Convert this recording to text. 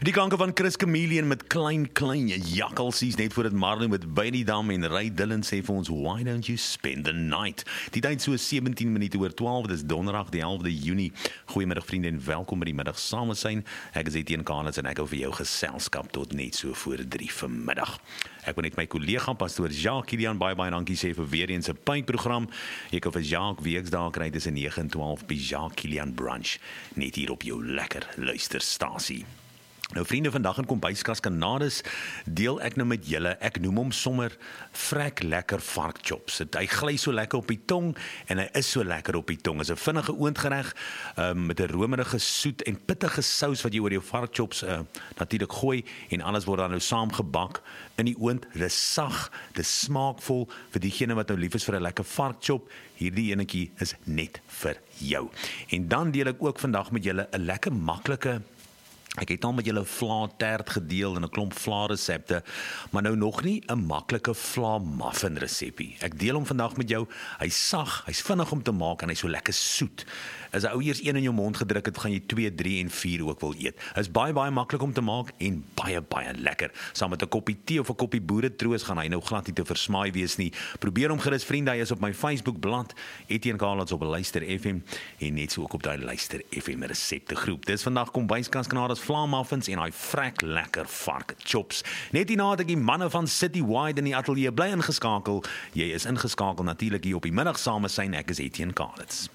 Die klanke van Chris Chameleon met klein jakkalsies net voor dit Marlon met Baby Dam en Ray Dillon sê vir ons why don't you spend the night. Die tyd so 17 minute oor 12, dis donderdag die 11de Junie. Goeiemiddag vriende en welkom by die middag samesyn. Ek is Etienne Karlitz en ek hou vir jou geselskap tot net so voor 3 vanmiddag. Ek wil net my kollega pastoor Jacques Kilian baie dankie sê vir weer eens 'n pyprogram. Jy kan vir Jacques weksdae kry tussen 9 en 12 by Jacques Kilian Brunch net hier op jou lekker luisterstasie. Nou vriende, vandag in Kombuiskas Kanades deel ek nou met julle, ek noem hom sommer vrek lekker varkchops. Hy gly so lekker op die tong en hy is so lekker op die tong. Is 'n vinnige oondgereg met 'n romerige soet en pittige sous wat jy oor jou varkchops natuurlik gooi en alles word dan nou saam gebak in die oond. Dis sag, dis smaakvol vir diegene wat nou lief is vir 'n lekker varkchop. Hierdie enetjie is net vir jou. En dan deel ek ook vandag met julle 'n lekker maklike. Ek het al met julle vla tert gedeel en 'n klomp vla resepte, maar nou nog nie 'n maklike vla muffin resepie. Ek deel hom vandag met jou. Hy's sag, hy's vinnig om te maak en hy's so lekker soet. As 'n ou eers een in jou mond gedruk het, gaan jy 2, 3 en 4 ook wil eet. Hy's baie maklik om te maak en baie lekker. Saam met 'n koppie tee of 'n koppie boeretroos gaan hy nou glad nie te versmaai wees nie. Probeer hom gerus vriende, hy is op my Facebook bladsy Etienne Karlitz op Luister FM en net so ook op daai Luister FM resepte groep. Dis vandag Kombuiskas Kanades vla muffins en hy vrek lekker varkchops. Net hierna het ek die manne van Citywide in die ateljee bly ingeskakel. Jy is ingeskakel natuurlik hier op die middag samesyn. Ek is Etienne Karlitz.